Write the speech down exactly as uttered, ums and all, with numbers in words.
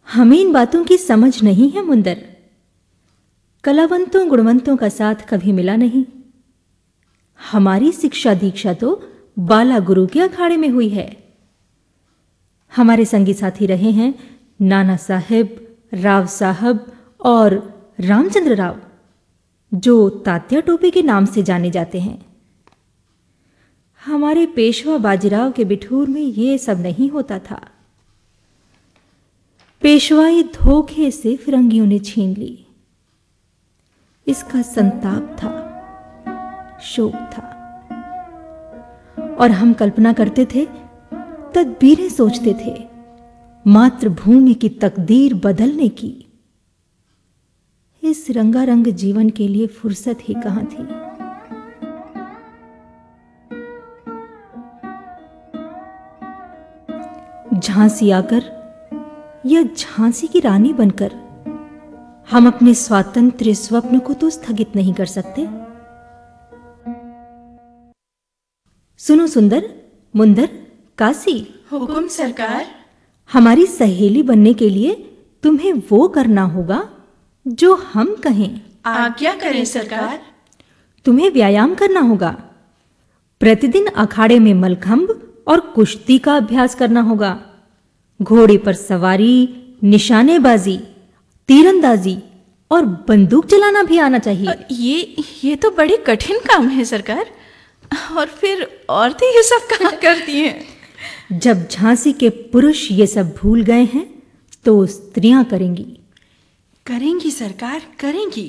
हमें इन बातों की समझ नहीं है मुंदर। कलावंतों गुणवंतों का साथ कभी मिला नहीं। हमारी शिक्षा दीक्षा तो बाला गुरु के अखाड़े में हुई है। हमारे संगी साथी रहे हैं नाना साहेब, राव साहब और रामचंद्र राव, जो तात्या टोपे के नाम से जाने जाते हैं। हमारे पेशवा बाजीराव के बिठूर में ये सब नहीं होता था। पेशवाई धोखे से फिरंगियों ने छीन ली। इसका संताप था, शोक था, और हम कल्पना करते थे, तदबीरें सोचते थे मातृभूमि की तकदीर बदलने की। इस रंगारंग जीवन के लिए फुर्सत ही कहां थी। झांसी आकर या झांसी की रानी बनकर हम अपने स्वातंत्र्य स्वप्न को तो स्थगित नहीं कर सकते। सुनो सुंदर, मुंदर, काशी। हुकुम सरकार। हमारी सहेली बनने के लिए तुम्हें वो करना होगा जो हम कहें। आज्ञा करें सरकार। तुम्हें व्यायाम करना होगा। प्रतिदिन अखाड़े में मलखंभ और कुश्ती का अभ्यास करना होगा। घोड़े पर सवारी, निशानेबाजी, तीरंदाजी और बंदूक चलाना भी आना चाहिए। ये ये तो बड़े कठिन काम है सरकार। और फिर औरतें ये सब कहाँ करती हैं? जब झांसी के पुरुष ये सब भूल गए हैं तो स्त्रियां करेंगी। करेंगी सरकार, करेंगी।